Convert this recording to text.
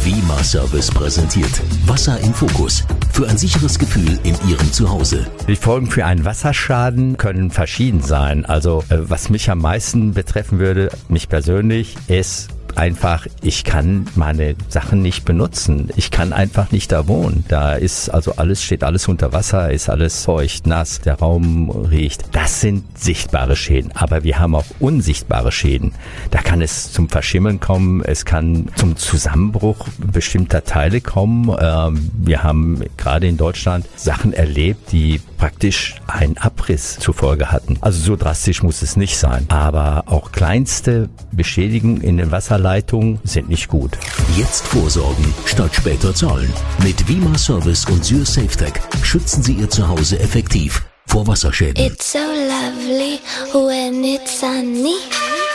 Wima Service präsentiert Wasser im Fokus. Für ein sicheres Gefühl in Ihrem Zuhause. Die Folgen für einen Wasserschaden können verschieden sein. Also was mich am meisten betreffen würde, mich persönlich, ist einfach, ich kann meine Sachen nicht benutzen. Ich kann einfach nicht da wohnen. Da ist also steht alles unter Wasser, ist alles feucht, nass, der Raum riecht. Das sind sichtbare Schäden. Aber wir haben auch unsichtbare Schäden. Da kann es zum Verschimmeln kommen, es kann zum Zusammenbruch bestimmter Teile kommen. Wir haben gerade in Deutschland Sachen erlebt, die praktisch einen Abriss zur Folge hatten. Also so drastisch muss es nicht sein. Aber auch kleinste Beschädigungen in den Wasserleitungen sind nicht gut. Jetzt vorsorgen, statt später zahlen. Mit Wima Service und Syr SafeTech schützen Sie Ihr Zuhause effektiv vor Wasserschäden. It's so lovely when it's sunny.